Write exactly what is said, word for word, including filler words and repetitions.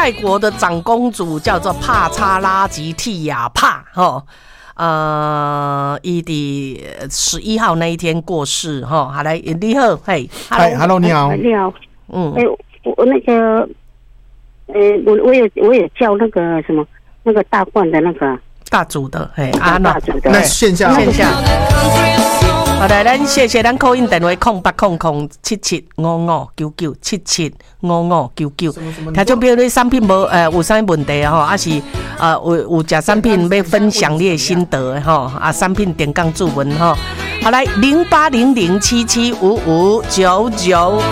泰国的长公主叫做帕查拉吉蒂亚帕哈。呃，伊的十一号那一天过世哈。好来，你好，嘿 ，Hello， 你好， 你好， 嗯， 哎、欸，我那个，呃、欸，我我有我有叫那个什么那个大罐的那个大组的，嘿，啊， 大组的， 那线下线下。好来，咱谢谢咱 call in 电话空八空空七七五五九九七七五五九九。听众朋友，你产品无呃有啥问题吼，还是呃有有食产品要分享你的心得吼，啊产品点杠注文吼。好来，零八零零七七五五九九。